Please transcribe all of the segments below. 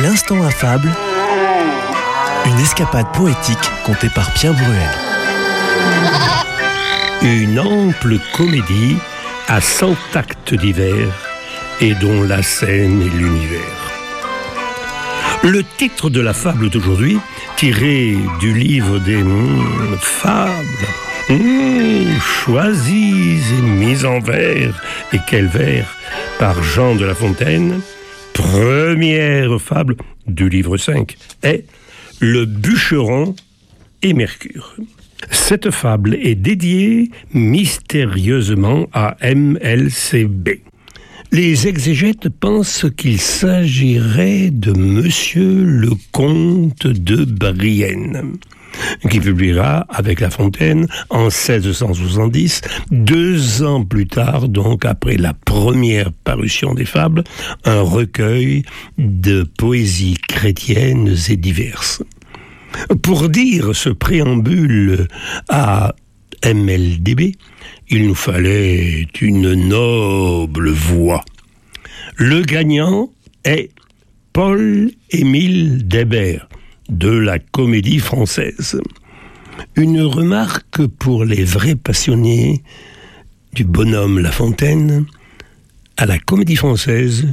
L'instant affable, une escapade poétique contée par Pierre Bruel. Une ample comédie à 100 actes divers et dont la scène est l'univers. Le titre de la fable d'aujourd'hui, tiré du livre des fables, choisies et mises en vers, et quel vers, par Jean de La Fontaine, première fable du livre 5, est Le bûcheron et Mercure. Cette fable est dédiée mystérieusement à MLCB. Les exégètes pensent qu'il s'agirait de Monsieur le Comte de Brienne, qui publiera avec La Fontaine en 1670, 2 ans plus tard, donc après la première parution des fables, un recueil de poésies chrétiennes et diverses. Pour dire ce préambule à MLDB, il nous fallait une noble voix. Le gagnant est Paul-Émile Débert, de la Comédie Française. Une remarque pour les vrais passionnés du bonhomme La Fontaine: à la Comédie Française,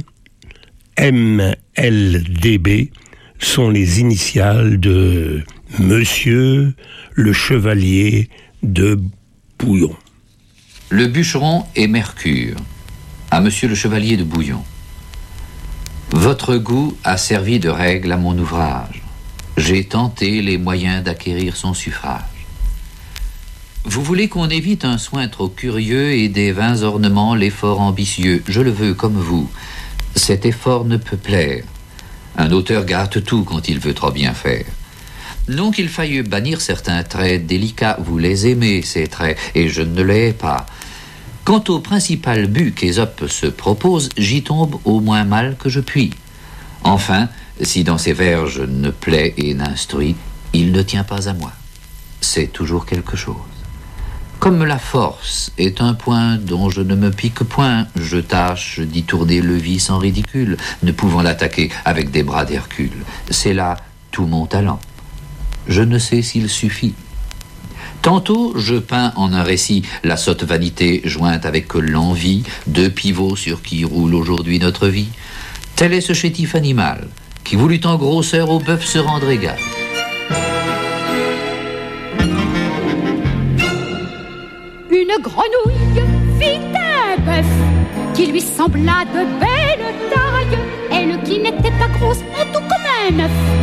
MLDB sont les initiales de Monsieur le Chevalier de Bouillon. Le bûcheron et Mercure, à Monsieur le Chevalier de Bouillon. Votre goût a servi de règle à mon ouvrage. J'ai tenté les moyens d'acquérir son suffrage. Vous voulez qu'on évite un soin trop curieux et des vains ornements l'effort ambitieux. Je le veux comme vous. Cet effort ne peut plaire. Un auteur gâte tout quand il veut trop bien faire. Non qu'il faille bannir certains traits délicats. Vous les aimez, ces traits, et je ne les hais pas. Quant au principal but qu'Ésope se propose, j'y tombe au moins mal que je puis. Enfin, si dans ses vers je ne plais et n'instruis, il ne tient pas à moi. C'est toujours quelque chose. Comme la force est un point dont je ne me pique point, je tâche d'y tourner le vice en ridicule, ne pouvant l'attaquer avec des bras d'Hercule. C'est là tout mon talent. Je ne sais s'il suffit. Tantôt, je peins en un récit la sotte vanité jointe avec l'envie, 2 pivots sur qui roule aujourd'hui notre vie. Tel est ce chétif animal qui, voulut en grosseur au bœuf se rendre égal. Une grenouille vit un bœuf qui lui sembla de belle taille, elle qui n'était pas grosse en tout comme un œuf.